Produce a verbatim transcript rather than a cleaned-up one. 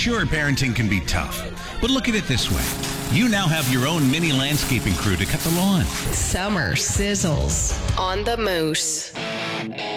Sure, parenting can be tough, but look at it this way. You now have your own mini landscaping crew to cut the lawn. Summer sizzles On the Moose.